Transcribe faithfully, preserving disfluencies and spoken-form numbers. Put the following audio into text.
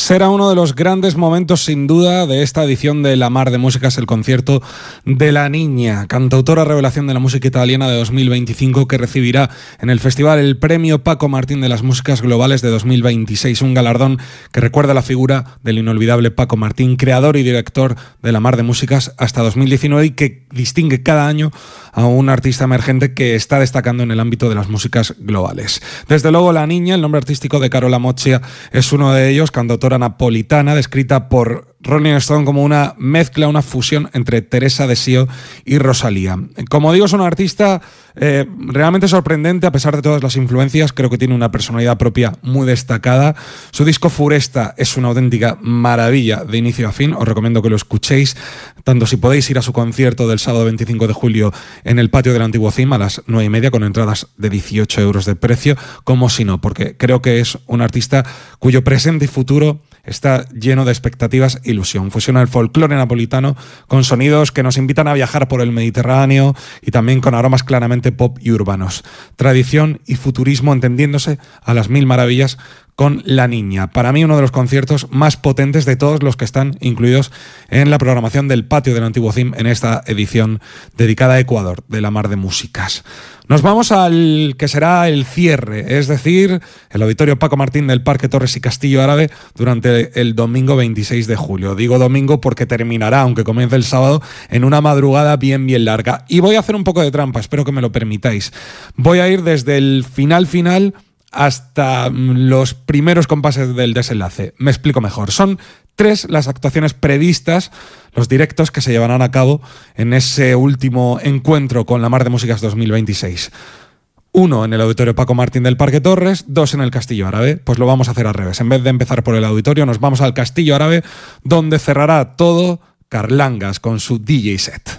Será uno de los grandes momentos, sin duda, de esta edición de La Mar de Músicas, el concierto de La Niña, cantautora revelación de la música italiana de dos mil veinticinco, que recibirá en el festival el premio Paco Martín de las Músicas Globales de dos mil veintiséis, un galardón que recuerda la figura del inolvidable Paco Martín, creador y director de La Mar de Músicas hasta dos mil diecinueve, y que distingue cada año a un artista emergente que está destacando en el ámbito de las músicas globales. Desde luego, La Niña, el nombre artístico de Carola Moccia, es uno de ellos, cantautora napolitana, descrita por Rolling Stone como una mezcla, una fusión entre Teresa de Sio y Rosalía. Como digo, es una artista eh, realmente sorprendente a pesar de todas las influencias. Creo que tiene una personalidad propia muy destacada. Su disco Furesta es una auténtica maravilla de inicio a fin. Os recomiendo que lo escuchéis, tanto si podéis ir a su concierto del sábado veinticinco de julio en el patio del Antiguo C I M a las nueve y media con entradas de dieciocho euros de precio, como si no, porque creo que es un artista cuyo presente y futuro está lleno de expectativas e ilusión. Fusiona el folclore napolitano con sonidos que nos invitan a viajar por el Mediterráneo y también con aromas claramente pop y urbanos. Tradición y futurismo entendiéndose a las mil maravillas con La Niña. Para mí, uno de los conciertos más potentes de todos los que están incluidos en la programación del patio del Antiguo C I M en esta edición dedicada a Ecuador de La Mar de Músicas. Nos vamos al que será el cierre, es decir, el Auditorio Paco Martín del Parque Torres y Castillo Árabe durante el domingo veintiséis de julio. Digo domingo porque terminará, aunque comience el sábado, en una madrugada bien, bien larga. Y voy a hacer un poco de trampa, espero que me lo permitáis. Voy a ir desde el final final hasta los primeros compases del desenlace. Me explico mejor. Son tres las actuaciones previstas, los directos que se llevarán a cabo en ese último encuentro con La Mar de Músicas dos mil veintiséis. Uno en el Auditorio Paco Martín del Parque Torres, dos en el Castillo Árabe. Pues lo vamos a hacer al revés. En vez de empezar por el auditorio, nos vamos al Castillo Árabe, donde cerrará todo Carlangas con su D J set.